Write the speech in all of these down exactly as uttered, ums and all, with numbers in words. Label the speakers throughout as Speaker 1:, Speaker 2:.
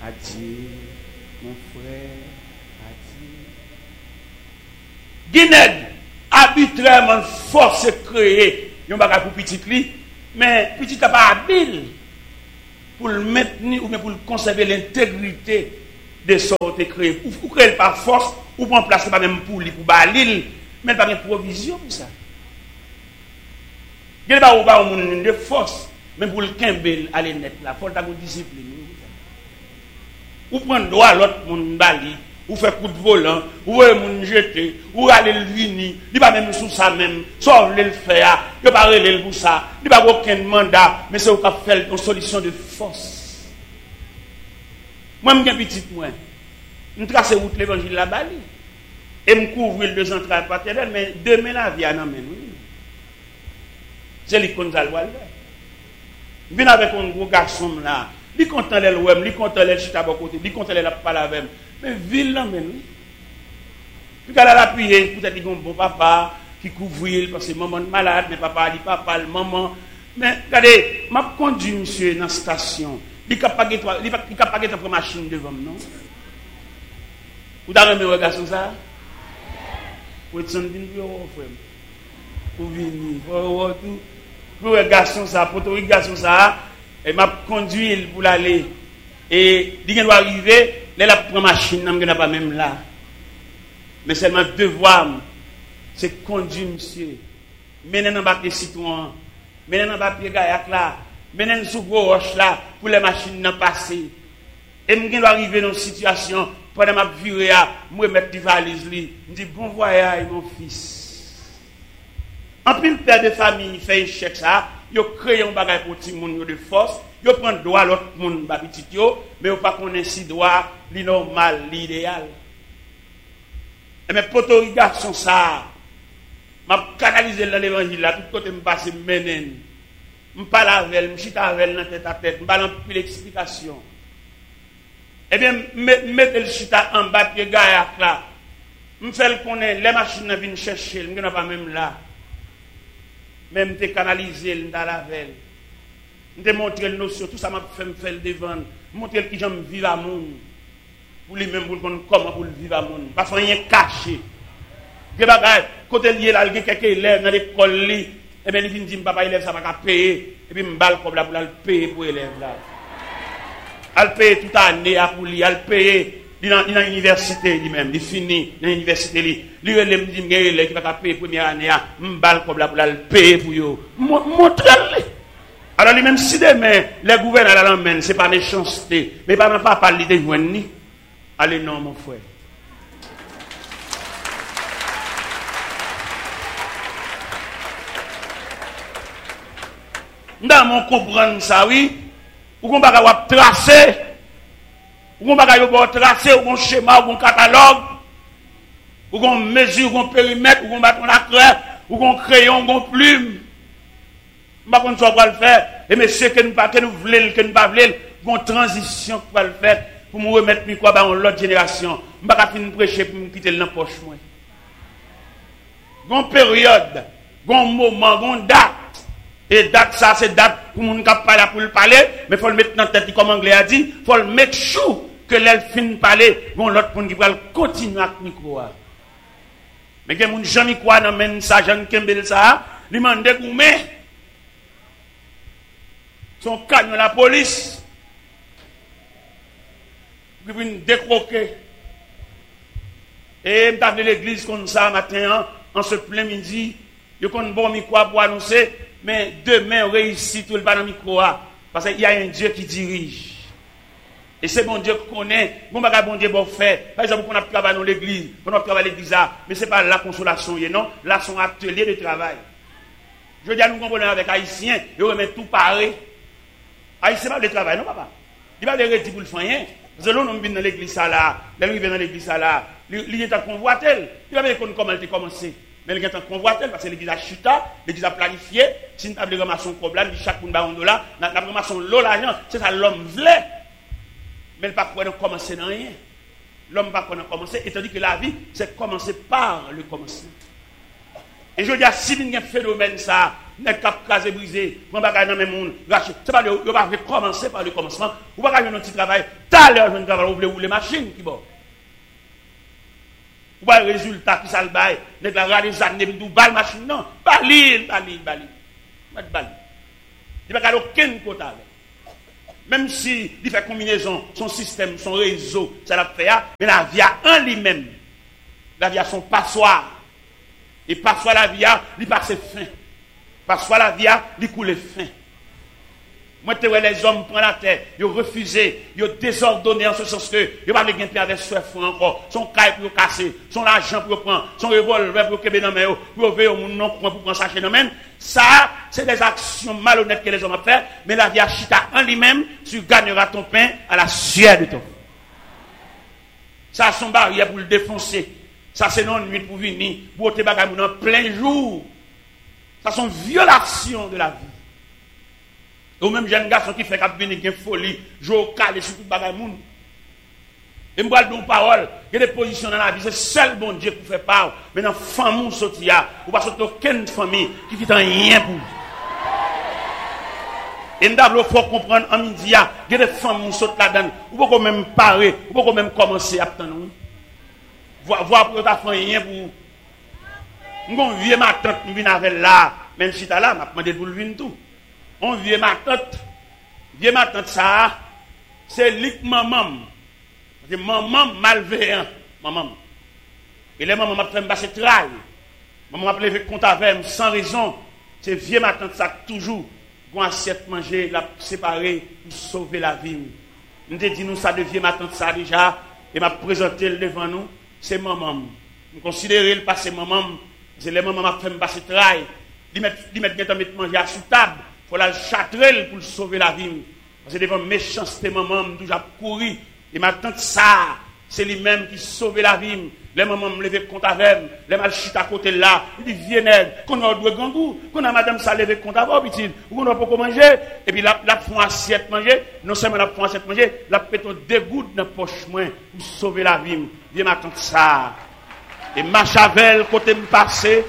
Speaker 1: Adieu, mon frère, adieu. Guinée, arbitrairement, force créée, il y a un pour petit li, mais petit n'a pas habile pour le maintenir ou bien pour le conserver l'intégrité de ce qui est créé. Ou créer par force, ou pour en placer pas même pour lui, pour balil, mais pas de provision pour ça. Il n'y a pas de force, même pour le Kimbel, aller net là, il faut avoir une discipline. Ou prendre droit à l'autre monde bali, ou faire coup de volant, ou moun jeter, ou aller le vini, il pas même sous ça même, sauf le faire, il pas relé pour ça, il pas aucun mandat, mais c'est au cap faire une solution de force. Moi m'gen petit moi, me tracer route l'évangile la bali et me couvrir le central paternel, mais demain la vie en amène oui. C'est l'icône d'Alwal. Je viens avec un gros garçon là. Il content les l'ouem, il content les chita à côté, il content les la parler avec. Mais ville là men oui. Puis qu'elle a appuyé, peut-être qu'il y a un bon papa qui couvre parce que maman malade, mais papa dit papa, le maman. Mais regardez, m'a conduit monsieur dans la station. Il capable il capable de prendre machine devant non. Vous avez remis un garçon ça? Vous êtes en train frère. Pour venir, pour tout. Pour un garçon ça, pour un garçon ça, et m'a conduit pour l'aller. Et il doit arriver, là la prend machine, n'a pas même là. Mais seulement devoir, c'est conduire monsieur. Mener dans papier citron, mener dans papier gaillac là, mener sous gros roche là, pour les machines n'en passer. Et je dois arriver dans une situation, pendant ma virée, je mettre des valises, je dis bon voyage mon fils. En plus, le père de famille fait échec ça, il crée un bagage pour tout le monde de force, il prend droit à l'autre monde, petit yo, mais il pas connaître si droit, li normal, l'idéal. Et mes potos garçons ça, m'a canalisé dans l'évangile là, tout côté me passe menen. Me parle avec elle, me chita avec elle dans tête à tête, me parle en plus d'explication. Eh bien, mettez le chita en bas pied gaillac là. Me fait le connaître, les machines viennent chercher, me pas même là. Même te canaliser dans la veille. Je te montrer le notion, tout ça m'a fait me faire devant. Montrer qui j'aime vivre à monde. Pour lui-même, pour le comment pour le vivre à monde. Pas rien caché. Que bagay, côté lié là, il y a quelques élèves dans l'école, et bien il vient dire, papa, élève, ça va pas payer. Et puis, je balle comme là pour le payer pour l'élève là. Elle paye toute l'année pour lui, elle paye. Il est dans l'université lui-même, il finit dans l'université. Il me dit qu'il va pas payer la première année, je balle comme là pour le payer pour lui. Montrez-le. Alors lui-même, si demain, les gouverneurs l'emmènent, ce n'est pas méchanceté, mais pas pas parler de joindre. Allez, non, mon frère. Dans mon comprendre ça, oui, ou qu'on va tracer. Ou qu'on va tracer, ou qu'on schéma, ou qu'on catalogue, ou qu'on mesure, ou qu'on périmètre, ou qu'on bâton la craie, ou qu'on crayon, ou qu'on plume. Je ne sais pas ce qu'on va le faire. Et monsieur, que nous ne voulons que nous ne voulons pas, une transition qu'on va le faire pour me remettre mi quoi dans l'autre génération. Je ne vais pas finir prêcher pour me quitter dans la poche. Une période, un moment, une date. Et date, ça, c'est date pour nous parler pour le parler, mais il faut le mettre dans la tête, comme l'anglais a dit, il faut le mettre chou. Que l'elle finit de parler, bon, l'autre monde qui va continuer à micro. Mais que mon Jean Micro n'amène ça, Jean Kembel ça, il m'a dégoumé. Son canon la police. Il vient décroquer. Et je suis l'église comme ça matin, en ce plein midi, il y a un bon micro pour annoncer, mais demain, on réussit tout le bas dans le micro. Parce qu'il y a un Dieu qui dirige. Et c'est bon Dieu qu'on connaît, bon bagage bon Dieu bon fait. Par exemple, on a travaillé dans l'église, on a travaillé dans l'église, mais ce n'est pas la consolation, non, là, son atelier de travail. Je dis à nous comprenons avec Haïtiens, ils remettent tout pareil. Haïtien pas de travail, non, papa. Il va le dire pour le faire rien. Parce que l'on vient dans l'église là, là, il vient dans l'église là, il est en convoitel. Il va dire comment elle a commencé. Mais il est en convoitel parce que l'église a chuté, l'église a planifié. Si nous avons ramassé un problème, chaque monde a un dollar, nous avons ramassé l'eau, l'argent, c'est ça l'homme voulait. Mais il ne peut pas commencer dans rien. L'homme ne peut pas commencer, étant dit que la vie, c'est commencer par le commencement. Et je dis à si il y a un phénomène, ça, n'est qu'à casser brisé, prend bagage dans même monde, racheter. C'est pas le, il va commencer par le commencement. Ou pas gagner un petit travail. T'as l'heure de travail, vous voulez rouler machine qui bon. Ou pas le résultat qui ça le bail, n'est pas les années de balle machine non, balil, balil, balil. Pas de balil. Il va pas aucun quota. Même si il fait combinaison, son système, son réseau, ça l'a fait, mais la vie en lui-même, la vie a son passoire. Et passoire la vie, il passe fin. Passoire la vie, il coule fin. Moi, tu vois les hommes prennent la terre, ils ont refusé, ils ont désordonné en ce sens que ils n'ont pas de gain avec soif encore, son caille pour casser, son argent pour prendre, son revolver pour kéber dans les mains, pour ouvrir au monde non pour prendre sachet dans les mains. Ça, c'est des actions malhonnêtes que les hommes ont fait, mais la vie a chita en lui-même, tu gagneras ton pain à la sueur de ton. Ça, son barrière pour le défoncer. Ça, c'est non nuit pour venir, pour te bagaille en plein jour. Ça, c'est une violation de la vie. Ou même jeune garçon qui fait qu'à venir une folie, jouer calé sur tout bagaille moun. Et moi donne parole, il y a des positions dans la vie, c'est seul bon Dieu pour faire part. Mais dans famille sortir, ou pas sortir aucune famille qui fait rien pour. Et nous devons faut comprendre en midi, il y a des femmes qui sortent là-dedans, ou pas même parer, ou pas même commencer à attendre. Voir voir pour ta famille rien pour. Nous vieux ma tante, nous venons avec là, même si tu as là, m'a demandé pour le venir tout. On vient ma tante, vient ma tante ça, c'est lik maman. C'est maman malveillant, maman. Et les mamans m'a fait me passer travail. Maman m'a levé compte avec sans raison. C'est vieux ma tante ça toujours, pour assiette manger, la séparer pour sauver la vie. Nous te dit nous ça devient ma tante ça déjà, et m'a présenté devant nous, c'est maman. Nous considérons le passé maman, c'est les mamans m'a fait me passer travail. Ils mettent ils mettent mettre manger à sous table. Il faut la châtrelle pour sauver la vie. Parce que devant méchanceté, maman, je toujours couru. Et maintenant, ça, c'est lui-même qui sauve la vie. Les mamans me lever compte avec, les mal chute à côté là. Il dit, viens, qu'on a deux gangou, qu'on a madame ça lever compte avec, petit, ou qu'on a pas manger. Et puis, la, la font assiette manger. Non seulement la font assiette manger, la péton deux gouttes dans la poche moins pour sauver la vie. Viens, maintenant, ça. Et ma chavel, côté me passer.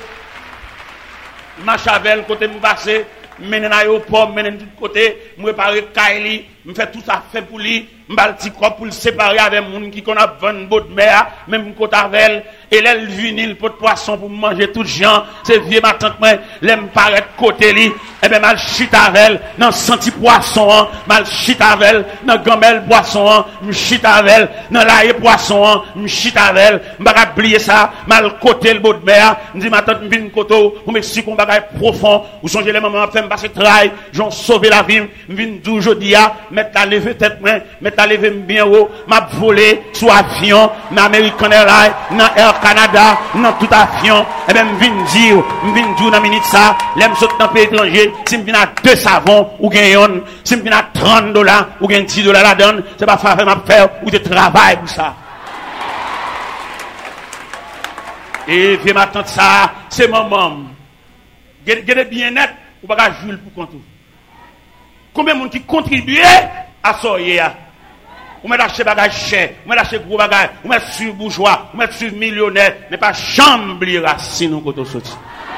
Speaker 1: Ma chavel, côté me passer. Menen aéroport, menen tout côté, me préparer Kaili, me fait tout ça fait pour lui, m'bal petit corps pour le séparer avec moun qui qu'on a vingt bottes de mer, même côté avec et l'elle vinyle pot de poisson pour manger tout gens, c'est vieux ma tante moi, l'aime paraître côté li, et ben mal chita avec dans senti poisson, mal chita avec dans gamelle poisson, me chita avec dans laie poisson, me chita avec, m'ba oublier ça, mal côté le bout de mer, me dit ma tante vinn koto, pour m'expliquer un bagage profond, ou songez les mamans fait passer travail, j'en sauver la vie, vinn dou jodi a, mettre la lever tête moi, mettre la lever bien haut, m'a volé sous avion, dans American Airlines, dans Air Canada, dans tout avion, et ben vinn dire, vinn dire dans minute ça, l'aime saute dans pays étranger, si me vinn à deux savons ou gagne, si me vinn à trente dollars ou gagne dix dollars la donne, c'est pas faire m'a faire ou de travail pour ça. Et viens m'attendre ça, c'est maman. Gardez bien net, ou pas jouer pour compte. Combien de monde qui contribue à ça hier? Ou met acheter bagage cher, ou met acheter gros bagage, ou met sur bourgeois, ou met sur millionnaire, mais pas chambre racine ou côté sorti.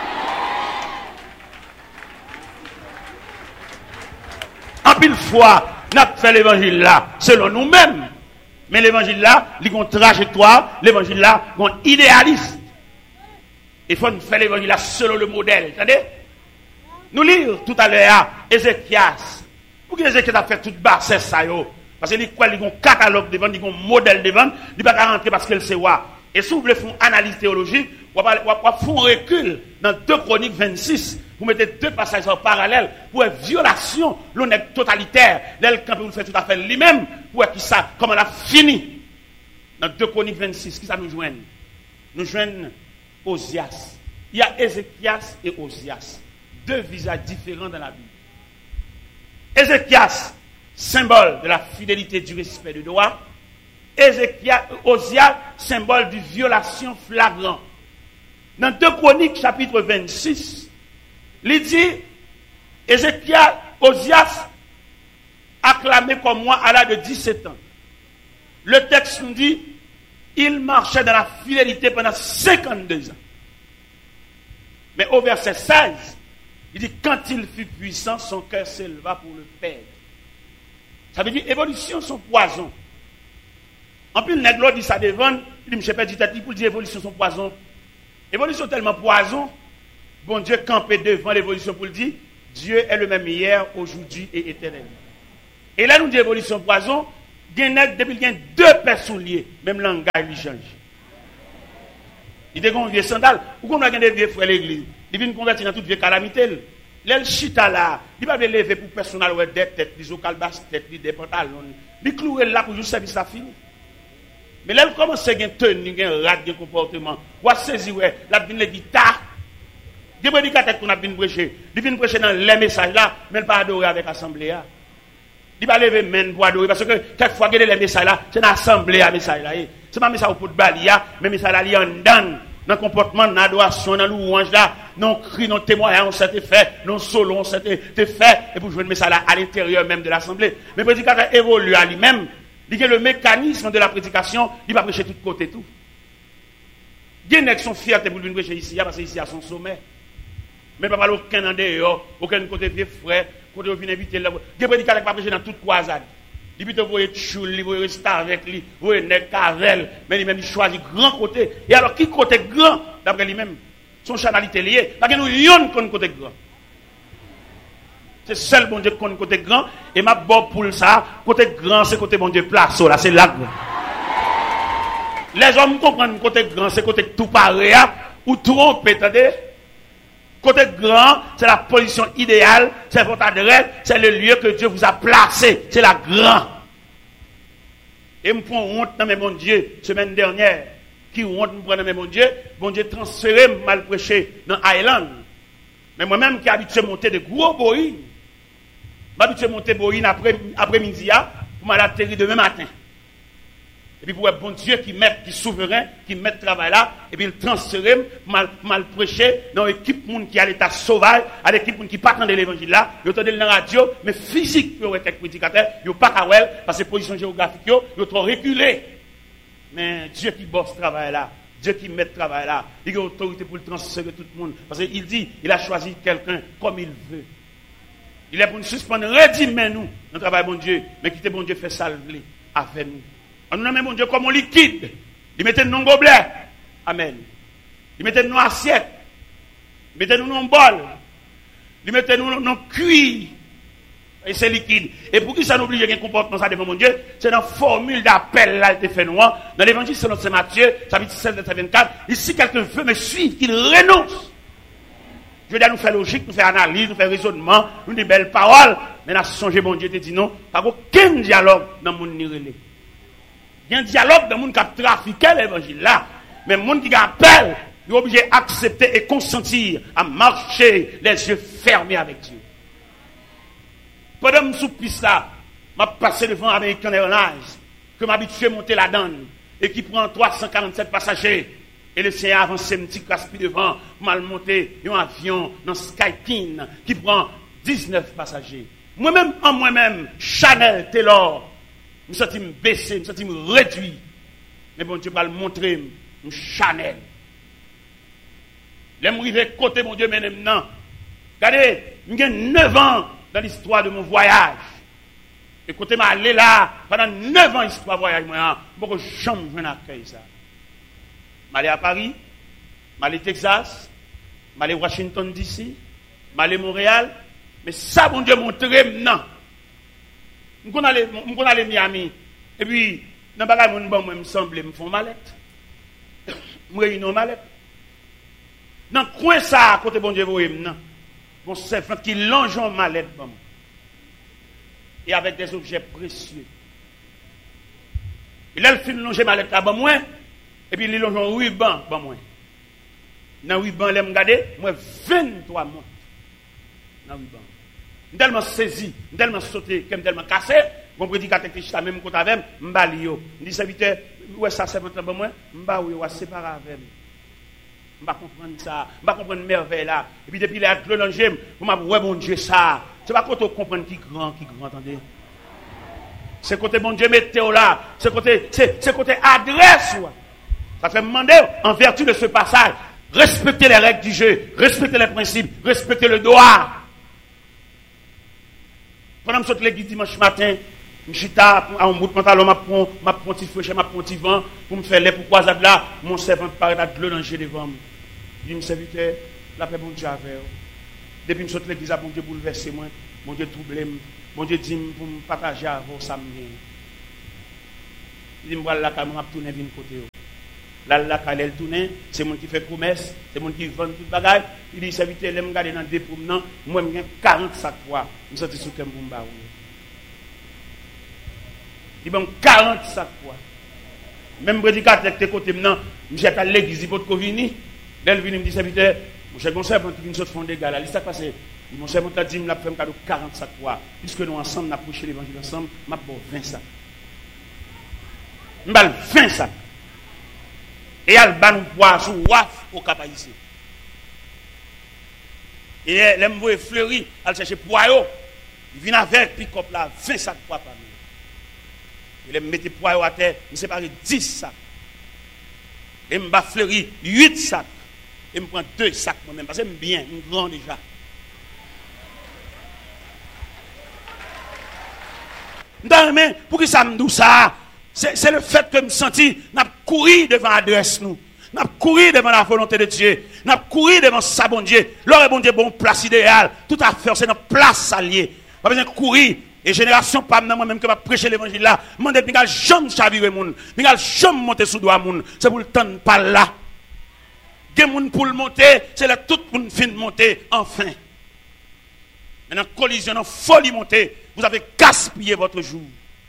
Speaker 1: En pile fois, n'a fait l'évangile là selon nous-mêmes. Mais l'évangile là, il a une trajectoire, l'évangile là, il a un idéalisme. Il faut faire l'évangile là selon le modèle. Attendez? Nous lire tout à l'heure Ézéchias. Pour que Ézéchias a fait toute bassesse ça yo. Parce qu'il quoi il a un catalogue devant, il a un modèle devant, il va pas rentrer parce qu'il sait quoi. Et si vous voulez faire une analyse théologique, vous va faire un recul dans deux Chroniques vingt-six. Vous mettez deux passages en parallèle pour une violation, l'honnête totalitaire. L'elle quand vous le faites tout à fait lui-même pour qui ça comment on a fini. Dans deux Chroniques vingt-six, qui ça nous joigne? Nous joignent Osias. Il y a Ézéchias et Osias. Deux visages différents dans la Bible. Ézéchias, symbole de la fidélité, du respect du droit. Ézéchias, Osias, symbole de violation flagrante. Dans deux Chroniques, chapitre vingt-six, il dit, Ézéchias, Osias, acclamé comme moi à l'âge de dix-sept ans. Le texte nous dit, il marchait dans la fidélité pendant cinquante-deux ans. Mais au verset seize, Il dit, quand il fut puissant, son cœur s'éleva pour le perdre. Ça veut dire, évolution, son poison. En plus, le nègre dit ça devant, il dit, je ne sais pas, dit, pour dire évolution, son poison. Évolution tellement poison, bon Dieu campé devant l'évolution pour le dire, Dieu est le même hier, aujourd'hui et éternellement. Et là, nous disons évolution poison, depuis qu'il y a deux personnes liées, même langage lui change. Il y a des vieux sandales, ou qu'on a des vieux frères l'église, il vient convertir dans toute vieille calamité. L'el chita là, il va lever pour personnel ou des têtes, des ocalbas têtes, des pantalons, il clouer là pour juste service à fini. Mais là, il commence à avoir tenue, un rat de comportement. Ou à saisir, la vine le guitare. Des prédicateurs qu'on a bien prêché. Il vient prêcher dans les messages là, mais il pas adorer avec l'assemblée. Il va lever main pour adorer. Parce que quelquefois, il y a les messages là, c'est dans l'assemblée à message là. C'est pas message pour balia, mais message là, il y a un dan. Dans le comportement, dans l'adoration, dans louange là, non cri, non témoignage, on s'était fait, non solo, on s'était fait, et pour jouer le message là à l'intérieur même de l'assemblée. Mais le prédicateur évolue à lui-même. Il y a le mécanisme de la prédication, il va prêcher de tous côtés tout. Il y a qui sont fiers pour venir prêcher ici, parce que ici à son sommet. Mais pas aucun en dehors, aucun côté vieux frère, côté où vient inviter là. Il y a des prédicateurs qui va prêcher dans toute croisade. Il peut voyer choule, il voyer rester avec lui, voyer nèg cavel, mais lui-même il choisit grand côté. Et alors qui côté grand d'après lui-même, son chanalité lié, parce que nous yon qu'on côté grand. C'est seul bon Dieu qui connaît côté grand. Et ma bonne pour ça, côté grand, c'est côté bon Dieu place. Là, c'est là. Les hommes comprennent côté grand, c'est côté tout pareil. Ou trompe, attendez. Côté grand, c'est la position idéale, c'est votre adresse, c'est le lieu que Dieu vous a placé. C'est la grand. Et me prend honte dans mes bon Dieu, semaine dernière. Qui honte me prend dans mes bon Dieu, bon Dieu transféré, mal prêché dans Island. Mais moi-même qui habitué à monter de gros boïnes, m'habitué à monter boïne après, après-midi, pour m'atterrir demain matin. Et puis pour être bon Dieu qui met, qui est souverain, qui met le travail là, et puis il transfère, mal, mal prêcher dans l'équipe monde qui a l'état sauvage, à l'équipe monde qui pas attendre l'évangile là, ils entendent dans la radio, mais physique, ils ont été prédicateurs, ils n'ont pas qu'à well, parce que position géographique, ils ont trop reculé. Mais Dieu qui bosse ce travail là, Dieu qui met le travail là, il a autorité pour le transférer tout le monde. Parce qu'il dit, il a choisi quelqu'un comme il veut. Il est pour nous suspendre, redimez nous, notre travail bon Dieu, mais quittez bon Dieu fait salver avec nous. On nous nomme bon Dieu comme un liquide. Il mettait nous dans un gobelet. Amen. Il mettait nous dans une assiette. Il mettait nous dans un bol. Il mettait nous dans un cuir. Et c'est liquide. Et pour qui ça n'oblige un comportement ça devant mon Dieu, c'est dans la formule d'appel là, il fait noir. Dans l'évangile selon Saint Matthieu, chapitre sept, verset vingt-quatre, et si quelqu'un veut me suivre, qu'il renonce. Je veux dire, nous faire logique, nous faire analyse, nous faire raisonnement, nous des belles paroles, mais nous songé, mon Dieu te dit non, pas aucun dialogue dans le monde nirélé. Il y a un dialogue dans le monde qui a trafiqué l'évangile là, mais le monde qui appelle, il est obligé d'accepter et consentir à marcher les yeux fermés avec Dieu. Pendant que je suis piste là, je suis passé devant American Airlines, que je m'habitue à monter la donne, et qui prend trois cent quarante-sept passagers. Et le Seigneur avance un petit caspi devant, mal monté, un avion dans Skyteam, qui prend dix-neuf passagers. Moi-même, en moi-même, Chanel, Taylor, je me sens baissé, je me sens réduit. Mais bon Dieu va le montrer, Chanel. Je suis arrivé côté mon Dieu maintenant. Regardez, j'ai neuf ans dans l'histoire de mon voyage. Et côté m'a allé là, pendant neuf ans, l'histoire de voyage, moi, je ne peux jamais accueillir ça. Je suis allé à Paris, je suis allé au Texas, je suis allé à Washington D C, je suis allé à Montréal. Mais ça, bon Dieu, montre maintenant. Je suis allé à Miami. Et puis, dans le bagage, je me semble, je me fais une mallette. Je me réunis une mallette. Dans le coin, ça, à côté bon Dieu, vous voyez maintenant. Mon servant qui longe en mallette. Et avec des objets précieux. Et là, il fait longer mallette là, bon, moi. Et puis, il longe en ruban, bon, moi. Dans le ruban, il me regarde, moi, vingt-trois mois. Dans le ruban. Je suis tellement saisi, je suis tellement sauté, je suis tellement cassé. Mon prédicateur qui est même côté avec moi, je me dis, serviteur, où est ça, c'est votre bon, moi? Je vais séparer avec moi. Je ne vais pas comprendre ça. Je ne vais pas comprendre merveille là. Et puis depuis les actes de l'angèle, vous m'avez dit, ouais, bon Dieu, ça. C'est pas quand on comprend qui grand, qui grand, attendez. C'est côté bon Dieu, météo là. C'est côté, c'est, c'est côté adresse. Ouais. Ça fait me demander, en vertu de ce passage, Respectez les règles du jeu, respectez les principes, respectez le droit. Pendant que je saute l'église dimanche matin, je suis à un bout de pantalon, je prends un petit feu, je prends un petit vent, pour me faire les pourquoi là, mon servant paraît de l'eau dans le jeu devant moi. Je dis, mon serviteur, la paix, bon Dieu, avec vous. Depuis que je saute l'église, bon Dieu bouleversé moi, bon Dieu troublé, bon Dieu dit pour me partager avec vous, ça me vient. Il dit, je vais là, je vais tourner de côté. Là, là, quand elle tourne, c'est mon qui fait promesse, c'est mon qui vend tout le bagage. Il dit, serviteur, je me regarde dans des promenants, moi, je gagne quarante sacs fois. Je me sens sur quel bomba. Il dit, quarante sacs fois. Même prédicateur qui est côté maintenant, je suis à l'église, il faut que vini. Là, il vient me dit, serviteur, mon cher conseil, quand il vient de fond des gars, là, il s'est passé. Mon cher conseil, il m'a dit, je vais quarante sacs fois. Puisque nous, ensemble, nous avons prêché l'évangile ensemble, je vais vingt sacs. Je vais vingt sacs. Et elle va nous boire sous waf au cap ici. Et elle me voit fleuri, elle cherche poireau. Il vient avec pick-up là, vingt sacs de poids par nous. Il me met poireau à terre, il me sépare dix sacs. Et me bat fleuri, huit sacs. Et me prend deux sacs moi-même, parce que j'aime bien, je suis grand déjà. Dans mes, pour que ça me dise ça? C'est le fait que je me senti, n'a couru devant l'adresse nous. N'a couru devant la volonté de Dieu. N'a couru devant sa bon Dieu. L'heure bon Dieu, bon place idéale. Tout à fait, c'est notre place alliée. Pas besoin de courir. Et génération, pas moi-même que va prêcher l'évangile là. Je ne vais jamais chavirer moun. Je ne vais jamais monter sous doigt moun. C'est pour le temps pas là. Des moun pour le monter, c'est là tout le monde fin de monter, enfin. Maintenant, collision, dans folie monter, vous avez gaspillé votre jour.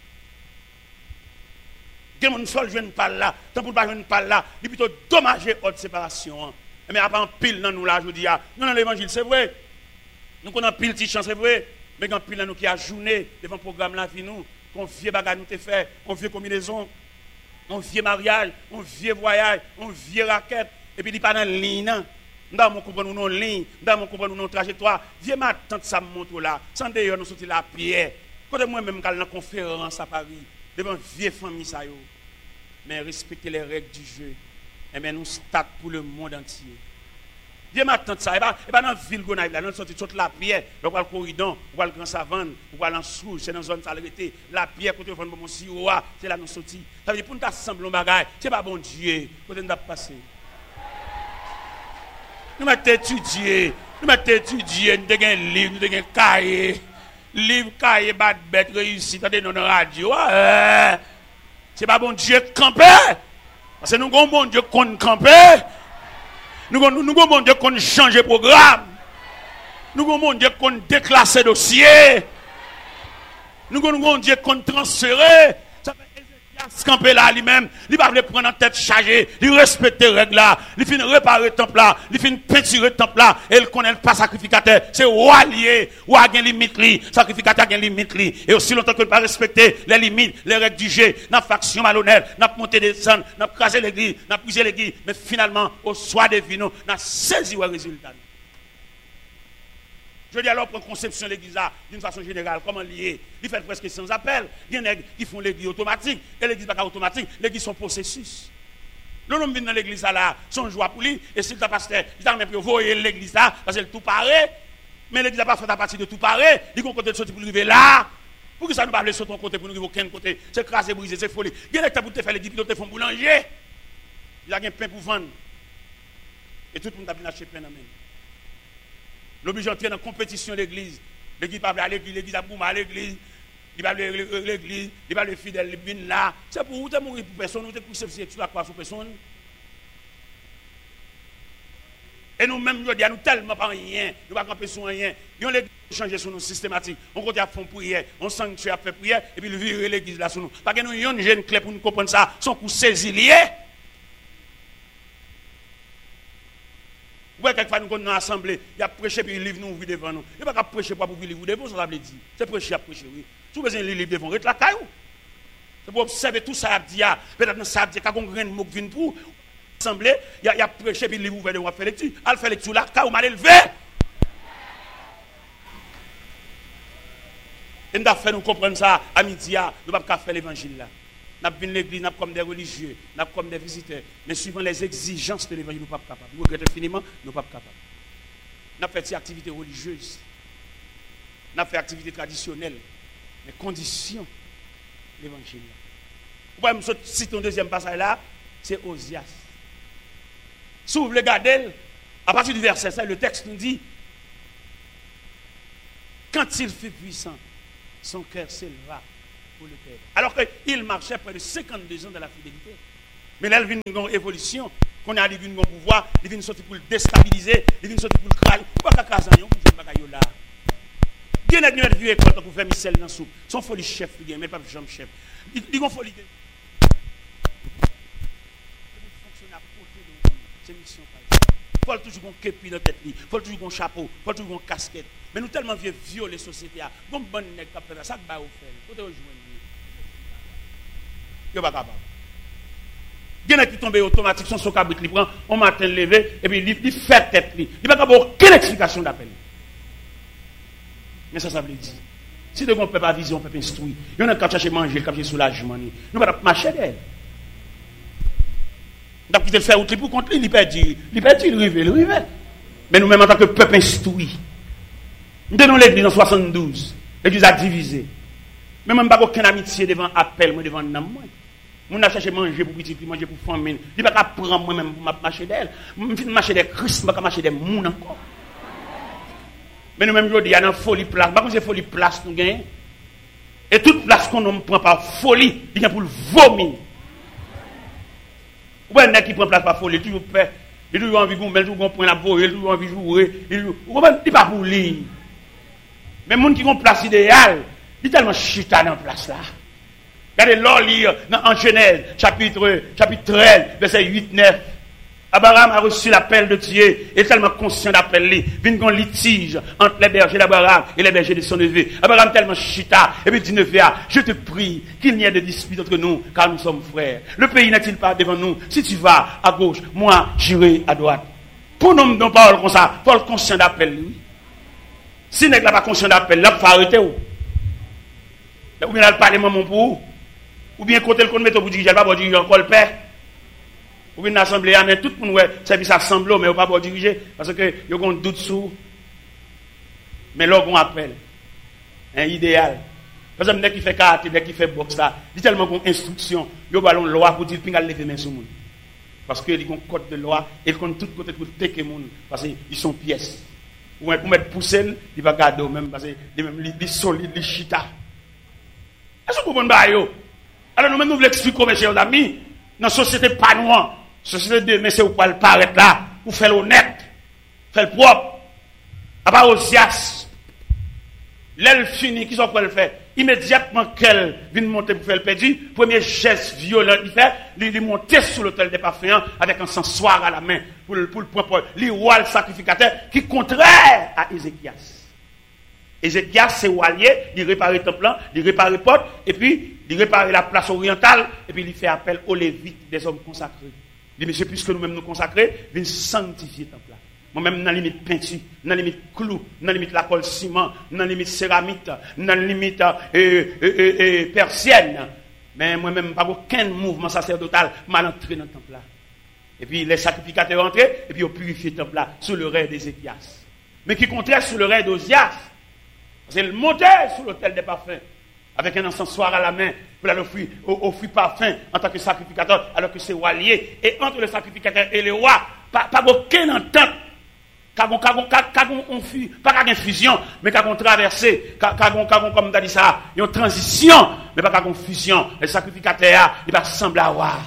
Speaker 1: Des gens ne viennent pas là, tant pour ne pas venir pas là, il est plutôt dommagé votre séparation. Mais après en pile dans nous là, je dis, non, non, l'évangile, c'est vrai. Nous connaissons pile de chance, c'est vrai. Mais quand pile dans nous qui a journée devant le programme la vie, nous, qu'on vieux bagage nous te fait, on vieux combinaison, on vieux mariage, on vieux voyage, on vieux raquette, et puis il n'est pas dans la ligne. Nous avons compris nos lignes, nous avons compris nos trajectoires. Vieux ma tante, ça me montre là. Sans d'ailleurs, nous sommes la pierre. Quand moi-même, quand dans la conférence à Paris, devant vieille famille ça yo. Mais respecter les règles du jeu. Et bien nous start pour le monde entier. Dieu m'attend ça. Et pas dans la ville Gonaïve là, nous sorti toute la pierre, on va le corridor, on va le grand savane, on va l'en sous, c'est dans zone salubrité. La pierre côté vendre mon siroa, c'est là nous sorti. Ça veut dire pour nous assembler bagaille, c'est pas bon Dieu, côté nous passer. Nous m'avons étudié, nous m'avons étudié, nous avons un livre, nous avons un cahier. Livre, cahier, bad bête, réussite, attendez, dans la radio. Ouais. C'est pas bon Dieu camper. Parce que nous avons bon Dieu qu'on camper. Nous avons bon Dieu qu'on change de programme. Nous avons bon Dieu qu'on déclasse dossier. Nous avons bon Dieu qu'on transfère. Ça fait Ézéchias camper là lui-même. Il va le prendre en tête chargée. Il respecte les règles là. Il finit réparer le temple là. Il finit peinturer le temple là. Et il connaît pas sacrificateur. C'est roi lié. Roi a une limite li. Sacrificateur a une limite li. Et aussi longtemps que ne pas respecter les limites, les règles du jeu, n'a faction malhonnête, n'a monté des sons, n'a crasé l'église, n'a brisé l'église. Mais finalement, au soir des vinos, n'a saisi le résultat. Je dis alors pour conception de l'église d'une façon générale, comment lier? Il fait presque sans appel. Il y en a qui font l'église automatique. Et l'église n'est pas automatique. L'église sont processus. Le nom vient dans l'église là, son joie pour lui. Et si le pasteur, il a même pu voir l'église là, parce qu'elle tout paraît. Mais l'église n'a pas fait à partir de tout paraît. Il y a un côté de sortir pour arriver là. Pour que ça ne pas sur ton côté, pour nous arriver aucun côté. C'est crasé, brisé, c'est folie. Il y a des pour te faire l'église, puis te font boulanger. Il y a un pain pour vendre. Et tout le monde a bien acheté pain dans la main. L'obligé d'entrer dans la compétition de l'église. L'église va à l'église, l'église a boumé à l'église. Il va à l'église, il va le fidèle, il vient là. C'est pour vous, tu mourir pour personne, vous êtes poussé sur la croix sur personne. Et nous-mêmes, nous disons, nous tellement pas rien, nous ne pouvons pas camper sur rien. Nous l'église changer sur nous systématique. On continue à faire prière, on sanctuaire à faire prière, et puis le virer l'église là sur nous. Parce que nous avons une jeune clé pour nous comprendre ça, son coup saisi lié. Ouais, quelquefois nous sommes assemblée, il a prêché puis il livre nous devant nous. Il n'y a pas qu'à prêcher pour vous livre devant, ça veut dire. C'est prêcher à prêcher, oui. Si vous avez un livre devant, reste la caillou. C'est pour observer tout ça, peut-être ça, dit quand on a un mot qui vient pour assemblée, il y a prêché puis il livre ouvert devant, faire lecture. Elle fait lecture là, caillou mal élevé. Et nous avons fait nous comprendre ça à midi, nous ne pouvons pas faire l'évangile là. Nous venons l'église, nous comme des religieux, nous comme des visiteurs. Mais suivant les exigences de l'évangile, nous ne sommes pas capables. Nous regrettons infiniment, nous ne sommes pas capables. Nous fait des activités religieuses. Nous fait des activités traditionnelles. Les conditions de l'évangile. Vous pouvez me citer un deuxième passage là, c'est Osias. Si vous voulez regarder, à partir du verset cinq, le texte nous dit, quand il fut puissant, son cœur s'éleva pour le Père. Alors qu'il marchait près de cinquante-deux ans dans la fidélité. Mais là, il vient une évolution. Qu'on a dit un pouvoir, il vient sortir pour le déstabiliser, il vient sortir pour le craser. Pourquoi il y a un peu là? Il y a une vieux école pour faire Michel dans la soupe. Son folie chef, il y a même pas de jambe chef. Il y a une folie. C'est une mission. Il faut toujours un képi dans la tête, il faut toujours un chapeau, il faut toujours une casquette. Mais nous tellement vieux violer la société. Bon, bon, nèg qui fait ça, ça va vous faire. Faut te rejoindre. Yo pas capable. Il y en a qui tombent automatique, son cabrit, il prend, on matin levé, et puis il fait tête. Il n'y a pas aucune explication d'appel. Mais ça, ça veut dire. Si de bon peuple a vision, peuple instruit, il y en a qui chercher manger, qui chercher soulagement. Nous ne pouvons pas marcher d'elle. Donc, il te fait outre pour contre lui, il perd dire, il perd dire, il rive, il rive. Mais nous-mêmes, en tant que peuple instruit, nous tenons l'église en soixante-douze, l'église a divisé. Mais même pas aucune amitié devant appel, moi devant nam moi. Moun a cherché manger pour petit, manger pour famille. Il pas qu'à prendre moi-même pour marcher d'elle. Je vais marcher des Christ, je vais marcher des moun encore. Mais nous-mêmes, il y a une folie place. Par contre, c'est folie place nous gagnons. Et toute place qu'on ne prend par folie, il y a pour le vomir. Ou bien, il qui prend place par folie, toujours fait. Il a toujours envie de jouer, il a toujours envie de jouer, il a toujours envie de jouer. Il n'est pas pour lui. Mais les gens qui ont place idéale, il est tellement chita dans la place là. Regardez l'or lire en Genèse, chapitre, chapitre treize, verset huit neuf. Abraham a reçu l'appel de Dieu, et est tellement conscient d'appel. Il y a un litige entre les bergers d'Abraham et les bergers de son neveu. Abraham tellement chita, et puis dit neveu, je te prie qu'il n'y ait de dispute entre nous, car nous sommes frères. Le pays n'est-il pas devant nous? Si tu vas à gauche, moi j'irai à droite. Pour nous, nous parlons comme ça, il faut être conscient d'appel. Si n'est pas conscient d'appel, là, il faut arrêter. Ou bien, il parle maman pour ou bien côté le qu'on met pour dire, il va pas diriger encore le père. Ou bien l'assemblée, mais tout le monde, ouais, service assemblée, mais il va pas diriger, parce que il y a un doute sur. Mais là, on appelle. Un idéal. Par exemple, dès qu'il fait karaté, dès qu'il fait boxe, là, il y a tellement d'instructions, il y a une loi pour dire qu'il a levé main sur le monde. Parce qu'il y a un code de loi, et il compte tout côté pour tecker le monde, parce qu'ils sont pièces. Ou pour mettre poussé, il va garder même, parce qu'il est solide, il est chita. Est-ce que vous comprenez? Alors nous-mêmes, nous voulons expliquer, mes chers amis, dans la société pas noire, société de mais c'est où le paraître là, pour faire l'honnête, faire le propre, à part Osias, l'aile fini, qui sont quoi le faire? Immédiatement qu'elle vient monter pour faire le perdu, premier geste violent qu'il fait, il monter sur l'autel des parfums avec un sensoir à la main, pour le pour le propre, le roi le sacrificateur, qui est contraire à Ézéchias. Ézéchias, c'est Walier, il répare le temple, il répare les portes, et puis il répare la place orientale, et puis il fait appel aux Lévites, des hommes consacrés. Il dit, monsieur, puisque nous-mêmes nous consacrer, viens sanctifier le temple. Moi-même, dans la limite peinture, dans la limite clou, dans la limite la colle ciment, dans la limite céramique, dans la limite euh, euh, euh, euh, persienne. Mais moi-même, pas aucun mouvement sacerdotal mal entré dans le temple là. Et puis les sacrificateurs entrés, et puis ils purifié le temple là, sous le règne d'Ézéchias. Mais qui contraire sous le règne d'Osias. C'est le monter sur l'autel des parfums, avec un encensoir à la main, pour aller offrir, offrir parfum en tant que sacrificateur, alors que c'est roi lié. Et entre le sacrificateur et le roi, pas, pas aucune entente. Pas une fusion, mais qu'on traversé, comme tu as dit ça, une transition, mais pas une fusion. Le sacrificateur, il va sembler à roi.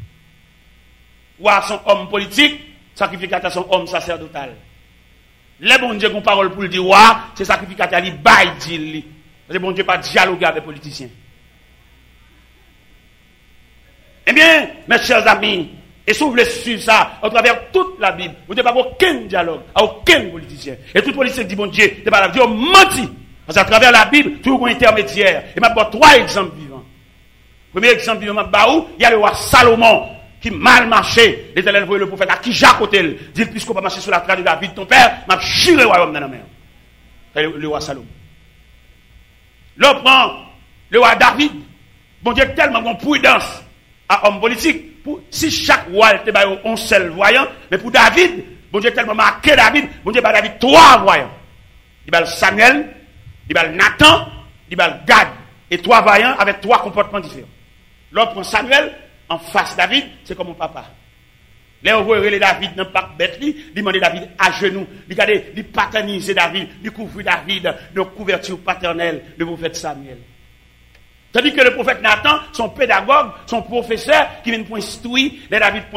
Speaker 1: Roi son homme politique, sacrificateur son homme sacerdotal. Les bon Dieu qui ont parole pour le dire, roi, c'est sacrificateur, il baille, dit. Parce que bon Dieu pas dialoguer avec les politiciens. Eh bien, mes chers amis, et si vous voulez suivre ça, à travers toute la Bible, vous n'avez pas aucun dialogue, à aucun politicien. Et tout politicien dit, bon Dieu, c'est pas la Dieu menti. Parce qu'à travers la Bible, toujours un intermédiaire. Et maintenant, trois exemples vivants. Premier exemple vivant, il y a le roi Salomon, qui mal marché. L'Éternel voyait le prophète à qui Jacques Otel, dit, puisqu'on va marcher sur la trace de David, ton père, m'a juré le royaume dans la mer. Le, le roi Salomon. L'autre prend le roi David. Bon Dieu tellement bon prudence à homme politique. Pour, si chaque roi était un seul voyant, mais pour David, bon Dieu tellement marqué David, bon Dieu par David trois voyants. Il y a Samuel, il y a Nathan, il y a Gad. Et trois voyants avec trois comportements différents. L'autre prend Samuel, en face David, c'est comme mon papa. Là, on voit David dans le parc bête, il demande David à genoux, il regarde, il paternise David, il couvre David de couverture paternelle, le prophète Samuel. Tandis que le prophète Nathan, son pédagogue, son professeur, qui vient pour instruire les David